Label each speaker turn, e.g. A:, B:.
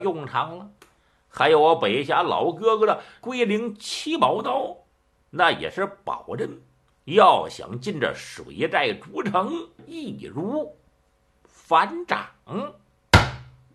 A: 用场了。还有我北峡老哥哥的龟灵七宝刀，那也是保证要想进这水寨主城，易如反掌。